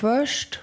kvörst.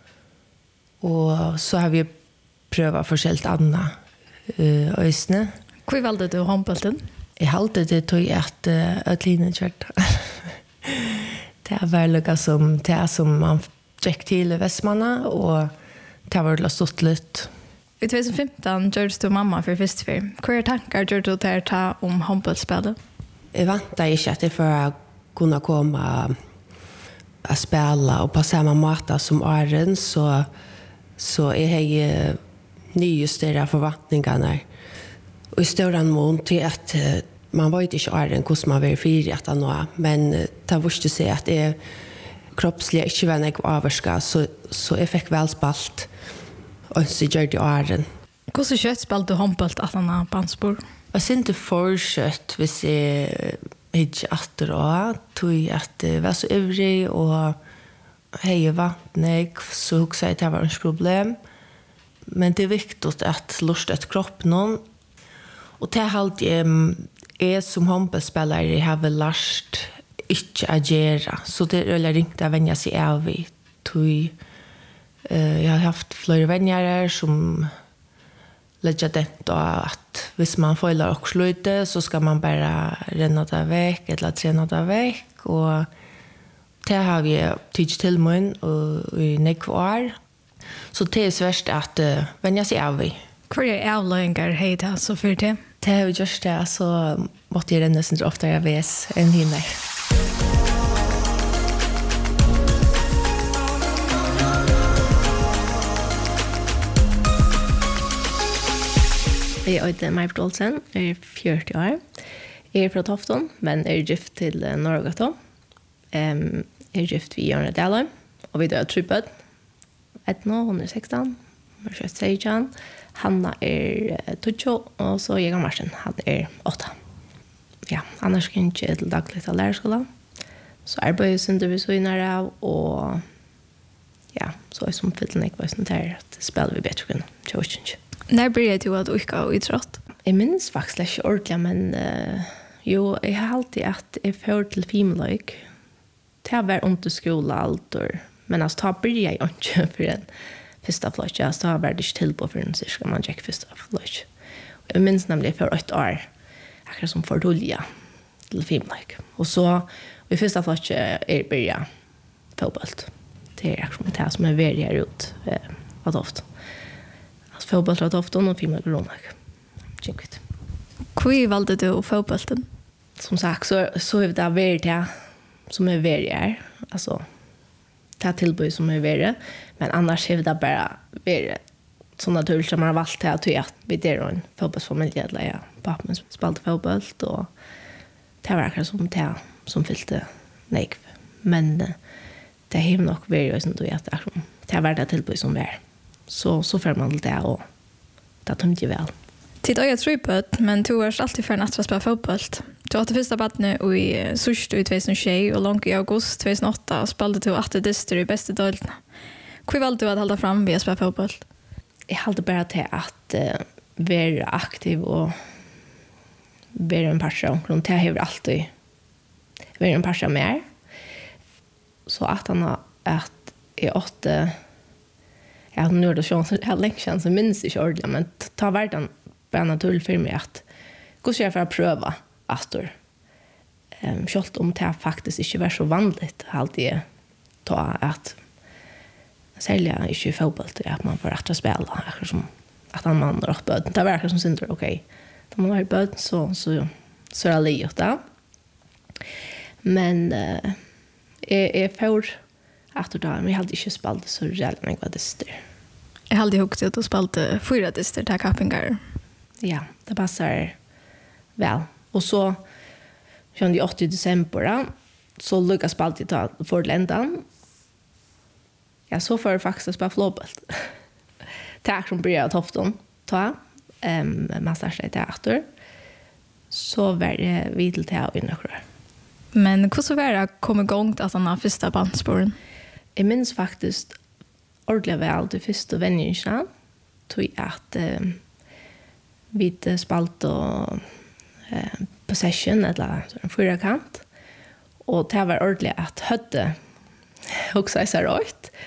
Och så har vi prövat forskjelligt annat ösne. Hur valde du handbollen? Jag hade det tog att ötlinen kört. Det var som man gick till Västmanna och det var det stått lite. I 2015 gjorde du mamma för första gången. Vilka tankar gjorde du där ta om handbollsspelet? Jag väntade inte att det för att kunna komma att spela och på samma måte som åren så är jag nyjustera förväntningarna. Och i större mån till att man vet inte åren hur man vill fira att nå, men det var inte så att det kroppsliga inte var något avvarska så jag fick väl spalt och så gör det åren. Hur kött spelade du handboll att han bandspår? Jag ser inte för kött hvis jag inte attra tog att det var så övrig och hej vattnet så också att det var ett problem. Men det är viktigt att lusta ett kropp någon. Och det halt är som handbollsspelare har väl lärt inte agera. Så det är ringt att vänja sig av vid. Jag har haft flera vänner som lägger det då att hvis man följer och slutar så ska man bara renna det väck eller träna det väck. Och det har vi tidigt till mig i nekvar. Så det är svårt att vänja sig av vid. Hur är avlöjningar hejta så för det? Det har vi gjort det, så måste jag renna sig ofta jag vet än hinner. Jag heter Maj-Britt Olsen, jag är 40 år. Jag är från Tofton, men jag är gift till Norrgatan. Jag är gift vid Jörne Dahlheim, och vi dör trupet. Hon är 16, hon är 16. Hanna är 12 och så Jägar Marsen, han är 8. Ja, annars kan jag inte till dagligt av lärarskolan. Så arbetar vi så innan och ja, så är som fyllning på sånt här att spela vi bättre kunna. När började du att åka och idrott? Jag minns faktiskt inte ordentligt, men jo, jag har alltid att jag får till filmlöjk. Det har varit ont i skolan allt, men alltså ta började jag inte för en första flöjt. Jag har varit inte till på för en cirka man gick första flöjt. Jag minns nämligen för 1 år, akkurat som för olja till filmlöjk. Och så i första flöjt är började fotboll. Det är akkurat det som är väldigt här ut av ofta. Fotboll av Tofton och filmar Gronag. Tjänkt. Hur valde du fotbollen? Som sagt så är det väldigt det som är väldigt här. Alltså det tillbud som är väldigt. Men annars är det bara väldigt så naturligt som man har valt det att vi är en fotbollsfamilj. Eller pappan spelade fotboll och det var akkurat som det som fyllde nej. Men det är nog väldigt som du att det var det tillbud som är. Så får man det och det tömde väl. Titta, jag tror på det, men du har alltid för att spela fotboll. Du hade första badne i Surst i 2006 och långt i august 2008 spelade du 8 dister i bästa dölderna. Hur valde du att hålla fram vid att spela fotboll? Jag hade bara till att vara aktiv och vara en person. Det har jag alltid varit en person med. Så att han har att i 8 ja, nu är det så här länge sedan så minns jag inte ordentligt, men ta världen bara naturligt för mig att gå så för att pröva Astor. Självt om det faktiskt inte var så vanligt alltid ta att sälja inte fotboll till att man får att spela som att man har rätt böd. Det verkar som synder okej. Då man har böd så är det livet där. Men jag får att då men jag hade inte spelat så jävla mycket dister. Jag hade huggit att du spelade 4 dister till kappingar. Ja, det passar väl. Och så 28 december då, så lyckas spelade ta för ländan. Ja, så får jag faktiskt spela fotboll. Tack som började Tofton ta massage teater. Så var det vid till teater. Men hur så var det kom igång att han har första bandspåren? Jag minns faktiskt ordentligt väl till första vännerna. Tog att vi spalt och possession eller en fyrakant. Och det var ordentligt att hötte också så rätt.